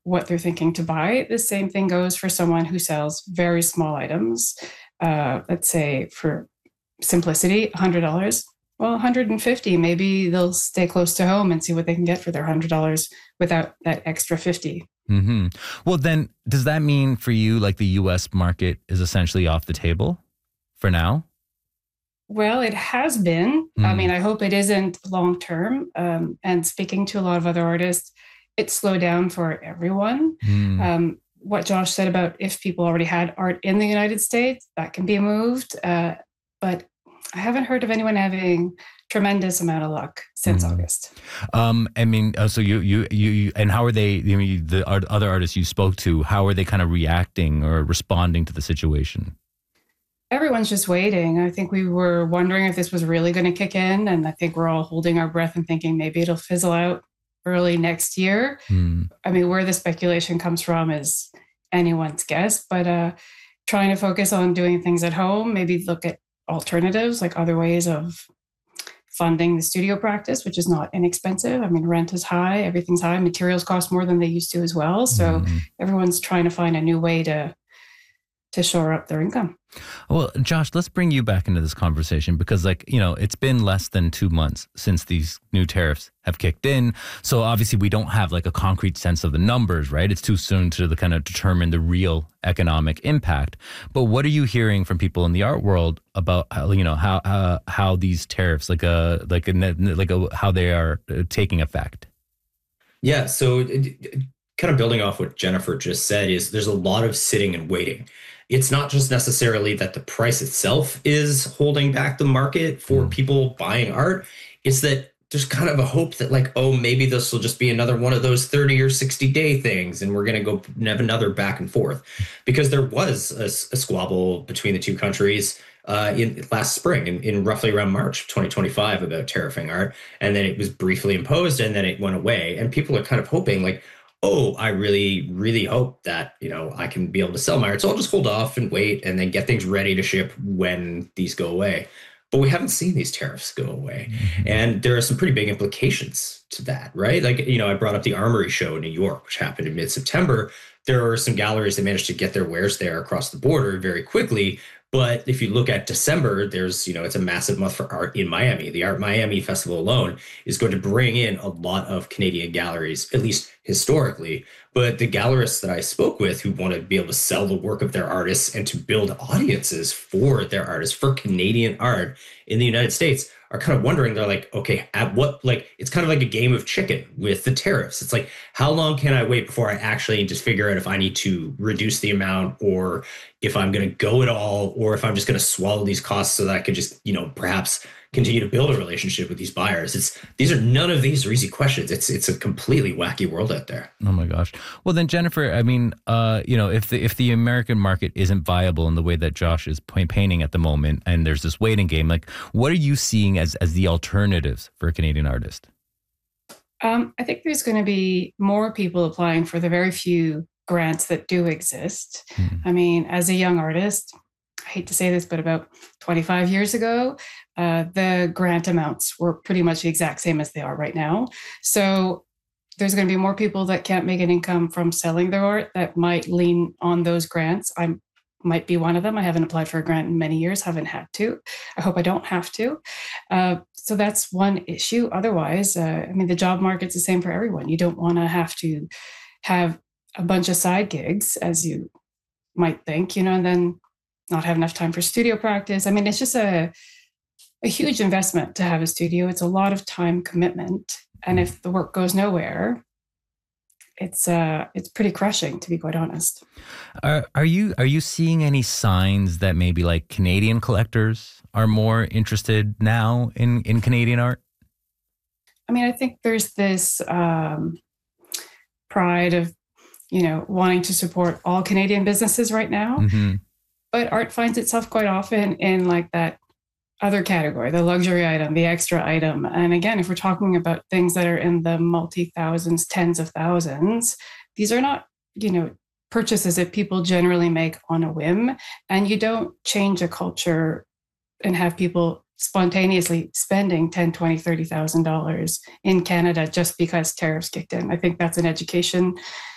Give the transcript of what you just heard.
what they're thinking to buy. The same thing goes for someone who sells very small items. Let's say for simplicity, $100. Well, 150, maybe they'll stay close to home and see what they can get for their $100 without that extra 50. Mm-hmm. Well, then does that mean for you, like the US market is essentially off the table for now? Well, it has been. I mean, I hope it isn't long term. And speaking to a lot of other artists, it slowed down for everyone. What Josh said about if people already had art in the United States, that can be moved. But I haven't heard of anyone having tremendous amount of luck since August. I mean, so you, and how are they? The other artists you spoke to, how are they kind of reacting or responding to the situation? Everyone's just waiting. I think we were wondering if this was really going to kick in, and I think we're all holding our breath and thinking maybe it'll fizzle out early next year. I mean, where the speculation comes from is anyone's guess, but trying to focus on doing things at home, maybe look at alternatives, like other ways of funding the studio practice, which is not inexpensive. I mean, rent is high, everything's high, materials cost more than they used to as well. So everyone's trying to find a new way to shore up their income. Well, Josh, let's bring you back into this conversation because, it's been less than 2 months since these new tariffs have kicked in. So obviously we don't have like a concrete sense of the numbers, right? It's too soon to kind of determine the real economic impact. But what are you hearing from people in the art world about how these tariffs, how they are taking effect? Yeah. So kind of building off what Jennifer just said is there's a lot of sitting and waiting. It's not just necessarily that the price itself is holding back the market for people buying art. It's that there's kind of a hope that maybe this will just be another one of those 30 or 60 day things. And we're going to go have another back and forth because there was a squabble between the two countries in last spring in roughly around March of 2025 about tariffing art. And then it was briefly imposed and then it went away. And people are kind of hoping I really, really hope that, I can be able to sell my art. So I'll just hold off and wait and then get things ready to ship when these go away. But we haven't seen these tariffs go away. And there are some pretty big implications to that, right? I brought up the Armory show in New York, which happened in mid-September. There were some galleries that managed to get their wares there across the border very quickly. But if you look at December, there's, it's a massive month for art in Miami. The Art Miami Festival alone is going to bring in a lot of Canadian galleries, at least historically. But the gallerists that I spoke with who want to be able to sell the work of their artists and to build audiences for their artists, for Canadian art in the United States, are kind of wondering, they're like, okay, at what, it's kind of like a game of chicken with the tariffs. It's like, how long can I wait before I actually just figure out if I need to reduce the amount or if I'm going to go at all, or if I'm just going to swallow these costs so that I could just, perhaps continue to build a relationship with these buyers. None of these are easy questions. It's a completely wacky world out there. Oh my gosh. Well then, Jennifer, I mean, if the American market isn't viable in the way that Josh is painting at the moment, and there's this waiting game, what are you seeing as the alternatives for a Canadian artist? I think there's going to be more people applying for the very few grants that do exist. I mean, as a young artist, I hate to say this, but about 25 years ago, the grant amounts were pretty much the exact same as they are right now. So there's going to be more people that can't make an income from selling their art that might lean on those grants. I might be one of them. I haven't applied for a grant in many years, haven't had to. I hope I don't have to. So that's one issue. Otherwise, the job market's the same for everyone. You don't want to have a bunch of side gigs, as you might think, and then not have enough time for studio practice. I mean, it's just a huge investment to have a studio. It's a lot of time commitment. And if the work goes nowhere, it's pretty crushing, to be quite honest. Are you seeing any signs that maybe Canadian collectors are more interested now in Canadian art? I mean, I think there's this pride of, wanting to support all Canadian businesses right now. But art finds itself quite often in that other category, the luxury item, the extra item. And again, if we're talking about things that are in the multi-thousands, tens of thousands, these are not, purchases that people generally make on a whim. And you don't change a culture and have people spontaneously spending $10,000, $20,000, $30,000 in Canada just because tariffs kicked in. I think that's an education